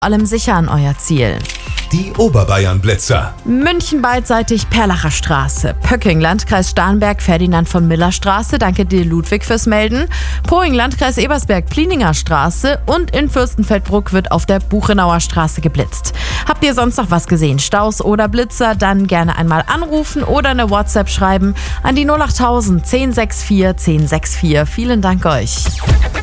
allem sicher an euer Ziel. Die Oberbayern-Blitzer. München beidseitig Perlacher Straße. Pöcking, Landkreis Starnberg, Ferdinand von Miller Straße. Danke dir, Ludwig, fürs Melden. Poing, Landkreis Ebersberg, Plininger Straße. Und in Fürstenfeldbruck wird auf der Buchenauer Straße geblitzt. Habt ihr sonst noch was gesehen? Staus oder Blitzer? Dann gerne einmal anrufen oder eine WhatsApp schreiben an die 08000 1064 1064. Vielen Dank euch.